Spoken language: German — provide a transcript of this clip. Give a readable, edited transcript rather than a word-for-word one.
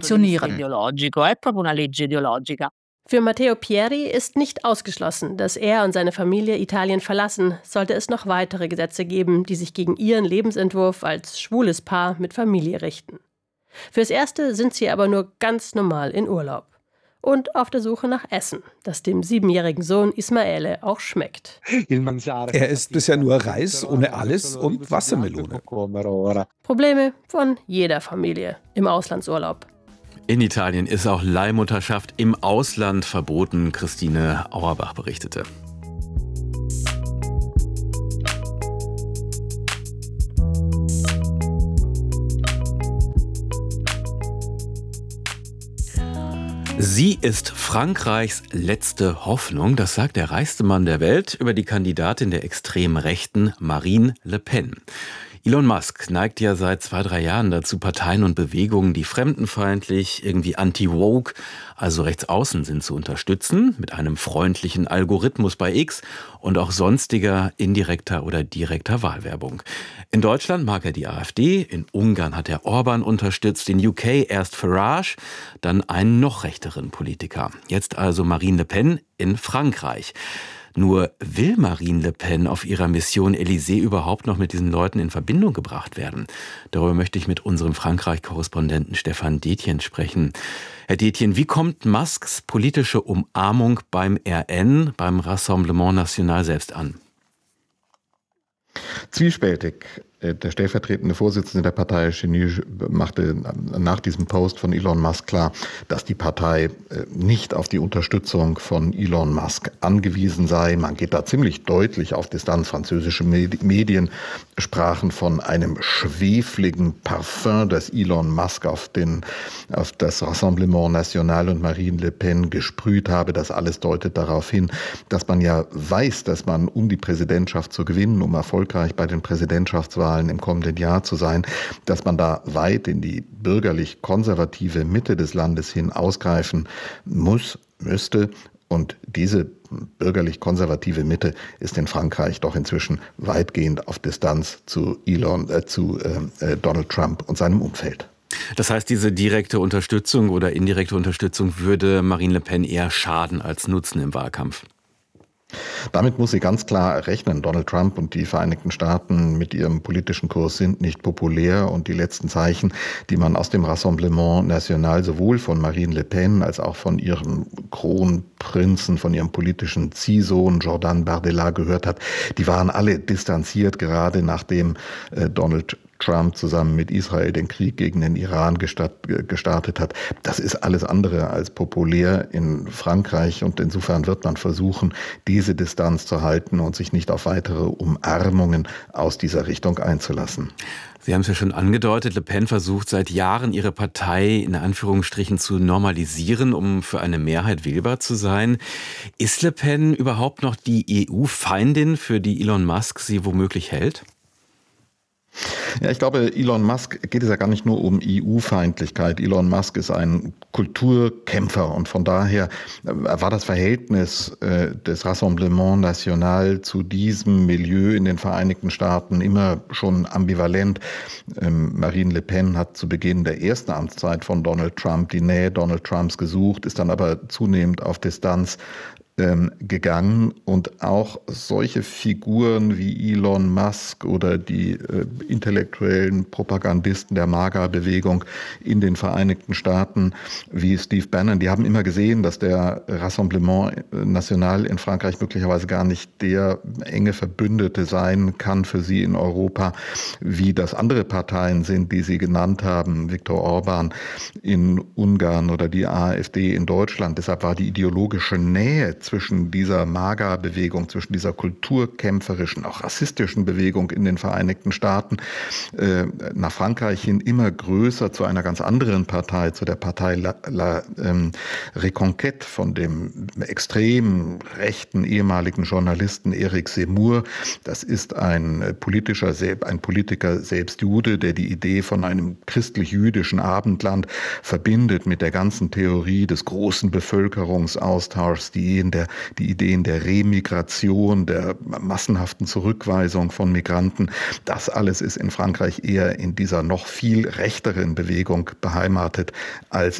funktionieren. Für Matteo Pieri ist nicht ausgeschlossen, dass er und seine Familie Italien verlassen, sollte es noch weitere Gesetze geben, die sich gegen ihren Lebensentwurf als schwules Paar mit Familie richten. Fürs Erste sind sie aber nur ganz normal in Urlaub. Und auf der Suche nach Essen, das dem 7-jährigen Sohn Ismaele auch schmeckt. Er isst bisher nur Reis ohne alles und Wassermelone. Probleme von jeder Familie im Auslandsurlaub. In Italien ist auch Leihmutterschaft im Ausland verboten, Christine Auerbach berichtete. Sie ist Frankreichs letzte Hoffnung, das sagt der reichste Mann der Welt über die Kandidatin der extrem Rechten Marine Le Pen. Elon Musk neigt ja seit 2-3 Jahren dazu, Parteien und Bewegungen, die fremdenfeindlich, irgendwie anti-woke, also rechtsaußen sind, zu unterstützen, mit einem freundlichen Algorithmus bei X und auch sonstiger indirekter oder direkter Wahlwerbung. In Deutschland mag er die AfD, in Ungarn hat er Orban unterstützt, in UK erst Farage, dann einen noch rechteren Politiker. Jetzt also Marine Le Pen in Frankreich. Nur will Marine Le Pen auf ihrer Mission Élysée überhaupt noch mit diesen Leuten in Verbindung gebracht werden? Darüber möchte ich mit unserem Frankreich-Korrespondenten Stefan Detjen sprechen. Herr Detjen, wie kommt Musks politische Umarmung beim RN, beim Rassemblement National selbst an? Zwiespältig. Der stellvertretende Vorsitzende der Partei Chenu machte nach diesem Post von Elon Musk klar, dass die Partei nicht auf die Unterstützung von Elon Musk angewiesen sei. Man geht da ziemlich deutlich auf Distanz. Französische Medien sprachen von einem schwefligen Parfum, das Elon Musk auf das Rassemblement National und Marine Le Pen gesprüht habe. Das alles deutet darauf hin, dass man ja weiß, dass man, um die Präsidentschaft zu gewinnen, um erfolgreich bei den Präsidentschaftswahlen im kommenden Jahr zu sein, dass man da weit in die bürgerlich-konservative Mitte des Landes hin ausgreifen müsste. Und diese bürgerlich-konservative Mitte ist in Frankreich doch inzwischen weitgehend auf Distanz zu Donald Trump und seinem Umfeld. Das heißt, diese direkte Unterstützung oder indirekte Unterstützung würde Marine Le Pen eher schaden als nutzen im Wahlkampf? Damit muss sie ganz klar rechnen. Donald Trump und die Vereinigten Staaten mit ihrem politischen Kurs sind nicht populär und die letzten Zeichen, die man aus dem Rassemblement National sowohl von Marine Le Pen als auch von ihrem Kronprinzen, von ihrem politischen Ziehsohn Jordan Bardella gehört hat, die waren alle distanziert, gerade nachdem Donald Trump zusammen mit Israel den Krieg gegen den Iran gestartet hat. Das ist alles andere als populär in Frankreich und insofern wird man versuchen, diese Distanz zu halten und sich nicht auf weitere Umarmungen aus dieser Richtung einzulassen. Sie haben es ja schon angedeutet, Le Pen versucht seit Jahren, ihre Partei in Anführungsstrichen zu normalisieren, um für eine Mehrheit wählbar zu sein. Ist Le Pen überhaupt noch die EU-Feindin, für die Elon Musk sie womöglich hält? Ja, ich glaube, Elon Musk geht es ja gar nicht nur um EU-Feindlichkeit. Elon Musk ist ein Kulturkämpfer und von daher war das Verhältnis des Rassemblement National zu diesem Milieu in den Vereinigten Staaten immer schon ambivalent. Marine Le Pen hat zu Beginn der ersten Amtszeit von Donald Trump die Nähe Donald Trumps gesucht, ist dann aber zunehmend auf Distanz gegangen und auch solche Figuren wie Elon Musk oder die intellektuellen Propagandisten der MAGA-Bewegung in den Vereinigten Staaten wie Steve Bannon, die haben immer gesehen, dass der Rassemblement National in Frankreich möglicherweise gar nicht der enge Verbündete sein kann für sie in Europa, wie das andere Parteien sind, die sie genannt haben, Viktor Orban in Ungarn oder die AfD in Deutschland. Deshalb war die ideologische Nähe zwischen dieser MAGA-Bewegung, zwischen dieser kulturkämpferischen, auch rassistischen Bewegung in den Vereinigten Staaten nach Frankreich hin immer größer zu einer ganz anderen Partei, zu der Partei La Reconquête von dem extrem rechten ehemaligen Journalisten Eric Zemmour. Das ist ein Politiker, selbst Jude, der die Idee von einem christlich-jüdischen Abendland verbindet mit der ganzen Theorie des großen Bevölkerungsaustauschs, die Ideen der Remigration, der massenhaften Zurückweisung von Migranten. Das alles ist in Frankreich eher in dieser noch viel rechteren Bewegung beheimatet als